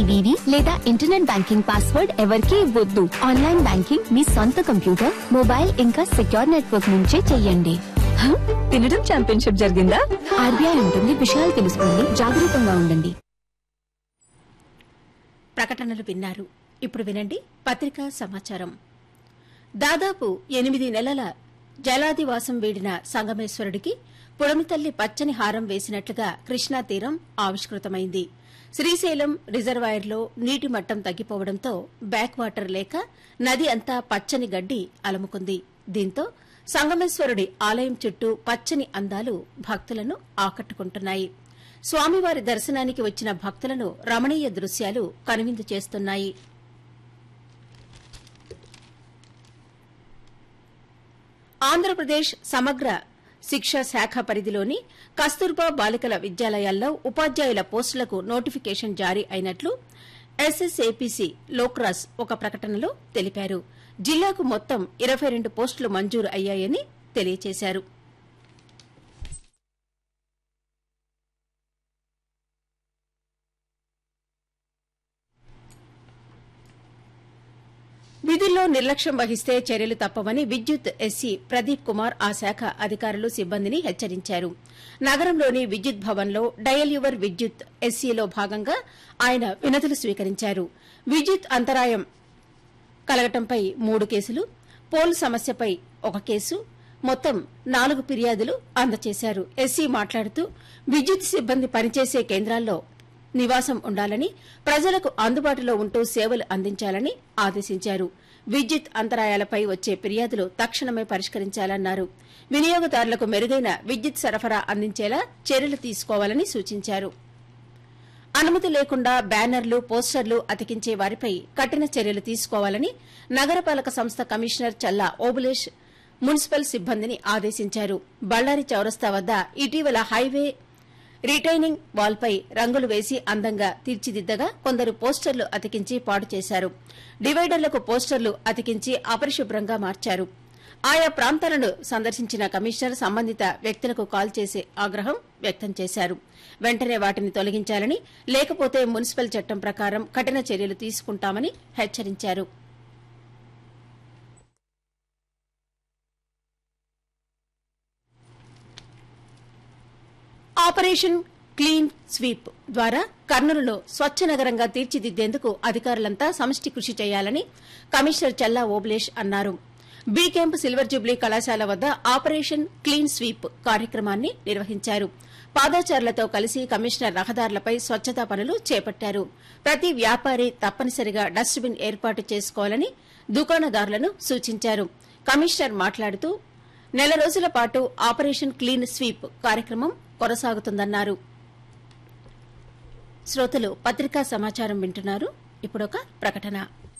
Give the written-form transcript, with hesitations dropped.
CVV లేదా internet banking password ఎవరికీ ఇవ్వొద్దు. Online banking మీ సొంత కంప్యూటర్, మొబైల్ ఇంకా సెక్యూర్ నెట్వర్క్ నుంచే చెయ్యండి. తినడం ఛాంపియన్షిప్ జరిగిందా? ఆర్బీఐ ఉంటుంది, విషయాలు తెలుసుకోండి, జాగరూకంగా ఉండండి. ప్రకటనలు విన్నారు. ఇప్పుడు వినండి పత్రికా సమాచారం. దాదాపు 8 నెలల జలాదివాసం వీడిన సంగమేశ్వరుడికి పుడమితల్లి పచ్చని హారం వేసినట్లుగా కృష్ణా తీరం ఆవిష్కృతమైంది. శ్రీశైలం రిజర్వాయర్లో నీటి మట్టం తగ్గిపోవడంతో బ్యాక్ వాటర్ లేక నది అంతా పచ్చని గడ్డి అలముకుంది. దీంతో సంగమేశ్వరుడి ఆలయం చుట్టూ పచ్చని అందాలు భక్తులను ఆకట్టుకుంటున్నాయి. స్వామివారి దర్శనానికి వచ్చిన భక్తులను రమణీయ దృశ్యాలు కనువిందు చేస్తున్నాయి. ఆంధ్రప్రదేశ్ సమగ్ర శిక్షా శాఖ పరిధిలోని కస్తూర్బా బాలికల విద్యాలయాల్లో ఉపాధ్యాయుల పోస్టులకు నోటిఫికేషన్ జారీ అయినట్లు ఎస్ఎస్ఏపీసీ లోక్రాస్ ఒక ప్రకటనలో తెలిపారు. జిల్లాకు మొత్తం 22 పోస్టులు మంజూరు అయ్యాయని తెలియజేశారు. విధుల్లో నిర్లక్ష్యం వహిస్తే చర్యలు తప్పవని విద్యుత్ ఎస్సీ ప్రదీప్ కుమార్ ఆ శాఖ అధికారులు సిబ్బందిని హెచ్చరించారు. నగరంలోని విద్యుత్ భవన్లో డయల్ యువర్ విద్యుత్ ఎస్సీలో భాగంగా ఆయన వినతులు స్వీకరించారు. విద్యుత్ అంతరాయం కలగటంపై 3 కేసులు, పోల్ సమస్యపై 1 కేసు, మొత్తం 4 ఫిర్యాదులు అందజేశారు. ఎస్సీ మాట్లాడుతూ విద్యుత్ సిబ్బంది పనిచేసే కేంద్రాల్లో నివాసం ఉండాలని, ప్రజలకు అందుబాటులో ఉంటూ సేవలు అందించాలని ఆదేశించారు. విద్యుత్ అంతరాయాలపై వచ్చే ఫిర్యాదులు తక్షణమే పరిష్కరించాలన్నారు. వినియోగదారులకు మెరుగైన విద్యుత్ సరఫరా అందించేలా చర్యలు తీసుకోవాలని సూచించారు. అనుమతి లేకుండా బ్యానర్లు, పోస్టర్లు అతికించే వారిపై కఠిన చర్యలు తీసుకోవాలని నగరపాలక సంస్థ కమిషనర్ చల్లా ఓబులేష్ మున్సిపల్ సిబ్బందిని ఆదేశించారు. బళ్లారి చౌరస్తా వద్ద ఇటీవల హైవే రిటైనింగ్ వాల్పై రంగులు వేసి అందంగా తీర్చిదిద్దగా కొందరు పోస్టర్లు అతికించి పాడు చేశారు. డివైడర్లకు పోస్టర్లు అతికించి అపరిశుభ్రంగా మార్చారు. ఆయా ప్రాంతాలను సందర్శించిన కమిషనర్ సంబంధిత వ్యక్తులకు కాల్ చేసి ఆగ్రహం వ్యక్తం చేశారు. వెంటనే వాటిని తొలగించాలని, లేకపోతే మున్సిపల్ చట్టం ప్రకారం కఠిన చర్యలు తీసుకుంటామని హెచ్చరించారు. ఆపరేషన్ క్లీన్ స్వీప్ ద్వారా కర్నూలులో స్వచ్ఛ నగరంగా తీర్చిదిద్దేందుకు అధికారులంతా సమష్టి కృషి చేయాలని కమిషనర్ చల్లా ఓబులేష్ అన్నారు. బీ క్యాంప్ సిల్వర్ జూబ్లీ కళాశాల వద్ద ఆపరేషన్ క్లీన్ స్వీప్ కార్యక్రమాన్ని నిర్వహించారు. పాదాచారులతో కలిసి కమిషనర్ రహదారులపై స్వచ్ఛతా పనులు చేపట్టారు. ప్రతి వ్యాపారి తప్పనిసరిగా డస్ట్బిన్ ఏర్పాటు చేసుకోవాలని దుకాణదారులను సూచించారు. కమిషనర్ మాట్లాడుతూ నెల రోజుల పాటు ఆపరేషన్ క్లీన్ స్వీప్ కార్యక్రమం కొనసాగుతుందన్నారు. శ్రోతలు పత్రికా సమాచారం వింటున్నారు. ఇప్పుడొక ప్రకటన.